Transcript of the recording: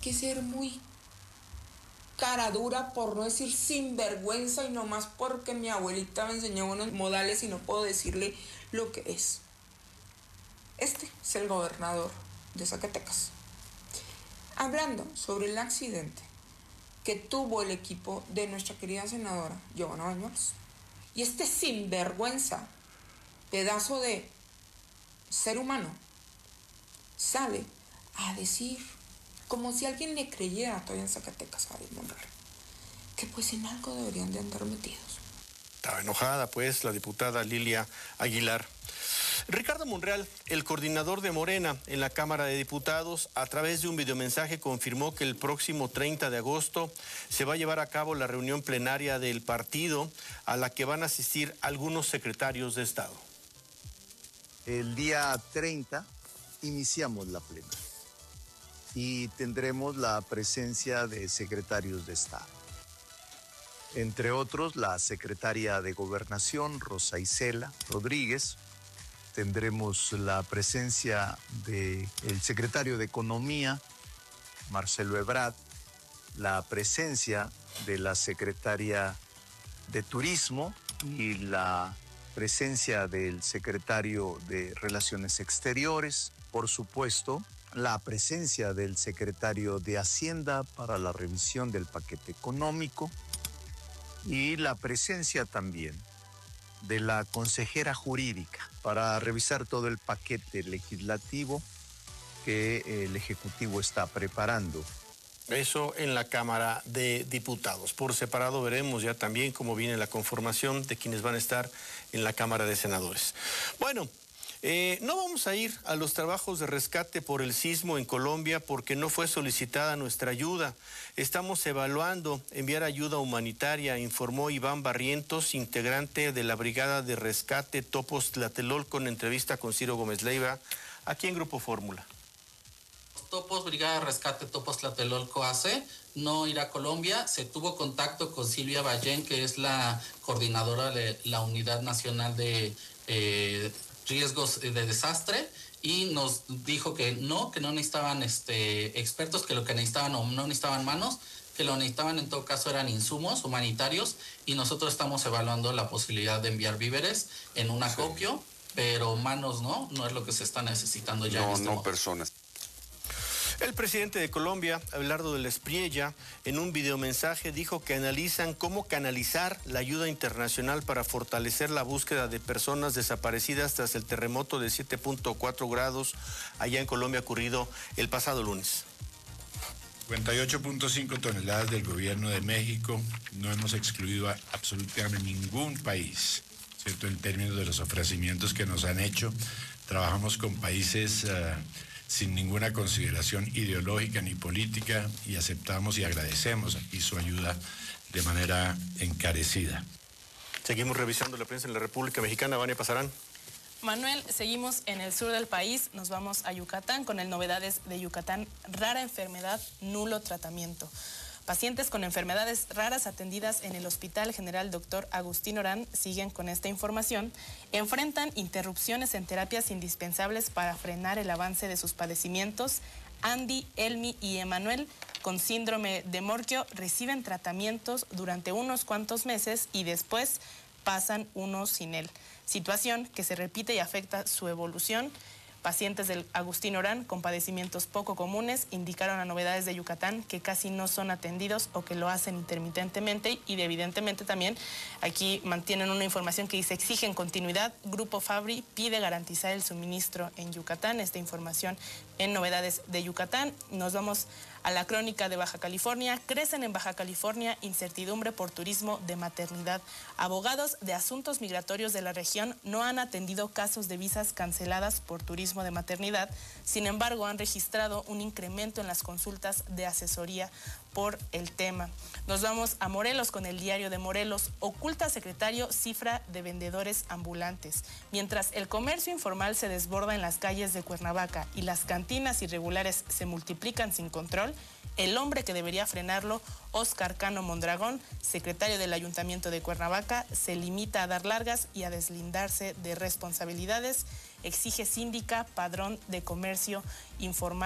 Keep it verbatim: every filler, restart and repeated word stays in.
que ser muy cara dura, por no decir sinvergüenza, y nomás porque mi abuelita me enseñó unos modales y no puedo decirle lo que es. Este es el gobernador de Zacatecas, hablando sobre el accidente que tuvo el equipo de nuestra querida senadora Giovanna Bañuelos. Y este sinvergüenza, pedazo de ser humano, sale a decir, como si alguien le creyera todavía en Zacatecas a David Monreal, que pues en algo deberían de andar metidos. Estaba enojada, pues, la diputada Lilia Aguilar. Ricardo Monreal, el coordinador de Morena en la Cámara de Diputados, a través de un videomensaje confirmó que el próximo treinta de agosto se va a llevar a cabo la reunión plenaria del partido, a la que van a asistir algunos secretarios de Estado. El día treinta iniciamos la plenaria y tendremos la presencia de secretarios de Estado. Entre otros, la secretaria de Gobernación, Rosa Isela Rodríguez. Tendremos la presencia del secretario de Economía, Marcelo Ebrard, la presencia de la secretaria de Turismo y la presencia del secretario de Relaciones Exteriores, por supuesto, la presencia del secretario de Hacienda para la revisión del paquete económico y la presencia también de la consejera jurídica para revisar todo el paquete legislativo que el Ejecutivo está preparando. Eso en la Cámara de Diputados. Por separado veremos ya también cómo viene la conformación de quienes van a estar en la Cámara de Senadores. Bueno, eh, no vamos a ir a los trabajos de rescate por el sismo en Colombia porque no fue solicitada nuestra ayuda. Estamos evaluando enviar ayuda humanitaria, informó Iván Barrientos, integrante de la Brigada de Rescate Topos-Tlatelolco, en entrevista con Ciro Gómez Leiva, aquí en Grupo Fórmula. Topos, Brigada de Rescate Topos-Tlatelolco A C, no irá a Colombia. Se tuvo contacto con Silvia Ballén, que es la coordinadora de la Unidad Nacional de eh, Riesgos de Desastre, y nos dijo que no, que no necesitaban este, expertos, que lo que necesitaban o no necesitaban manos, que lo necesitaban en todo caso eran insumos humanitarios, y nosotros estamos evaluando la posibilidad de enviar víveres en un acopio, sí. Pero manos no, no es lo que se está necesitando ya. No, en este no momento. Personas. El presidente de Colombia, Abelardo del Espriella, en un videomensaje dijo que analizan cómo canalizar la ayuda internacional para fortalecer la búsqueda de personas desaparecidas tras el terremoto de siete punto cuatro grados allá en Colombia ocurrido el pasado lunes. cincuenta y ocho punto cinco toneladas del gobierno de México. No hemos excluido a absolutamente ningún país, ¿cierto? En términos de los ofrecimientos que nos han hecho. Trabajamos con países uh, sin ninguna consideración ideológica ni política, y aceptamos y agradecemos aquí su ayuda de manera encarecida. Seguimos revisando la prensa en la República Mexicana. Vania Pasarán. Manuel, seguimos en el sur del país, nos vamos a Yucatán con el novedades de Yucatán, rara enfermedad, nulo tratamiento. Pacientes con enfermedades raras atendidas en el Hospital General Doctor Agustín Orán, siguen con esta información, enfrentan interrupciones en terapias indispensables para frenar el avance de sus padecimientos. Andy, Elmi y Emanuel, con síndrome de Morquio, reciben tratamientos durante unos cuantos meses y después pasan unos sin él. Situación que se repite y afecta su evolución. Pacientes del Agustín Orán con padecimientos poco comunes indicaron a Novedades de Yucatán que casi no son atendidos o que lo hacen intermitentemente, y evidentemente también aquí mantienen una información que dice exigen continuidad. Grupo Fabri pide garantizar el suministro en Yucatán. Esta información en Novedades de Yucatán. Nos vamos a la crónica de Baja California. Crecen en Baja California incertidumbre por turismo de maternidad. Abogados de asuntos migratorios de la región no han atendido casos de visas canceladas por turismo de maternidad. Sin embargo, han registrado un incremento en las consultas de asesoría por el tema. Nos vamos a Morelos con el Diario de Morelos. Oculta secretario cifra de vendedores ambulantes. Mientras el comercio informal se desborda en las calles de Cuernavaca y las cantinas irregulares se multiplican sin control, el hombre que debería frenarlo, Óscar Cano Mondragón, secretario del Ayuntamiento de Cuernavaca, se limita a dar largas y a deslindarse de responsabilidades. Exige síndica padrón de comercio informal.